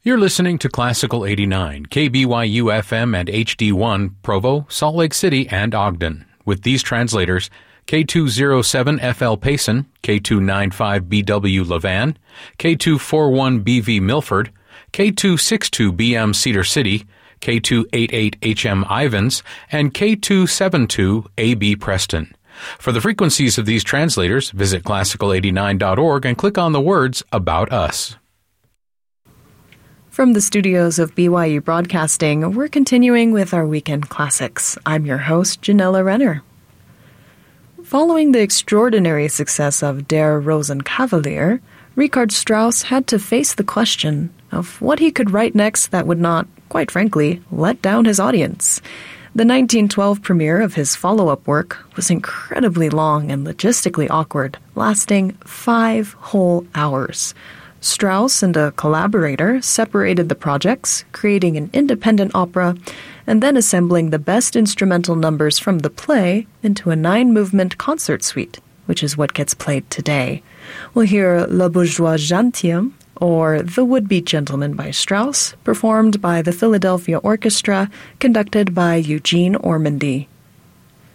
You're listening to Classical 89, KBYU FM and HD1, Provo, Salt Lake City, and Ogden, with these translators: K207FL Payson, K295BW Levan, K241BV Milford, K262BM Cedar City, K288HM Ivans, and K272AB Preston. For the frequencies of these translators, visit classical89.org and click on the words About Us. From the studios of BYU Broadcasting, we're continuing with our Weekend Classics. I'm your host, Janella Renner. Following the extraordinary success of Der Rosenkavalier, Richard Strauss had to face the question of what he could write next that would not, quite frankly, let down his audience. The 1912 premiere of his follow-up work was incredibly long and logistically awkward, lasting 5 whole hours. Strauss and a collaborator separated the projects, creating an independent opera, and then assembling the best instrumental numbers from the play into a 9-movement concert suite, which is what gets played today. We'll hear Le Bourgeois Gentilhomme, or The Would-Be Gentleman by Strauss, performed by the Philadelphia Orchestra, conducted by Eugene Ormandy.